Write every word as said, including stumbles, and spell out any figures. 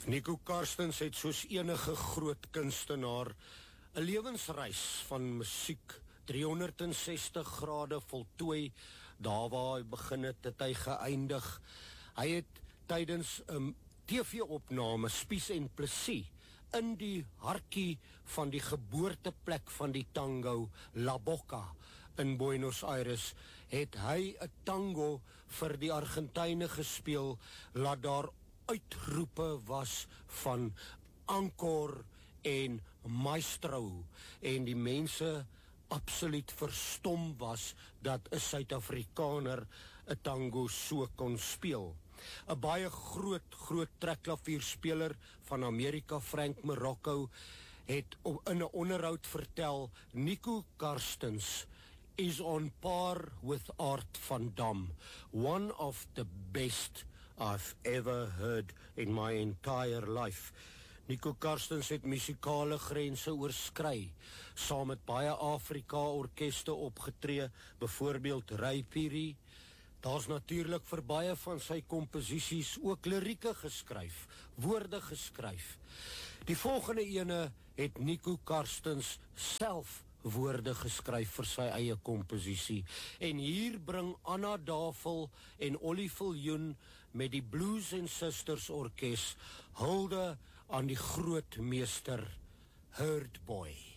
Nico Karstens het soos enige groot kunstenaar 'n lewensreis van musiek driehonderdsestig grade voltooi. Daar waar hy begin het, het hy geëindig. Hy het tydens 'n um, T V-opname Spies en Plessis in die hartjie van die geboorteplek van die tango, La Boca in Buenos Aires, het hy 'n tango vir die Argentyne gespeel, laat daar uitroepe was van Encore en Maestro, en die mense absoluut verstom was dat 'n Suid-Afrikaner 'n tango so kon speel. 'n Baie groot, groot trekklavierspeler van Amerika, Frank Morocco, het in 'n onderhoud vertel, Nico Karstens is on par with Art van Dam, one of the best I've ever heard in my entire life. Nico Karstens het musikale grense oorskry, saam met baie Afrika orkeste opgetree, byvoorbeeld Ray Phiri. Daar's natuurlik vir baie van sy komposisies ook lirieke geskryf, woorde geskryf. Die volgende ene het Nico Karstens self woorde geskryf vir sy eie komposisie. En hier bring Anna Davel en Ollie Viljoen met die Blues and Sisters Orkes hulde aan die groot meester Herd Boy.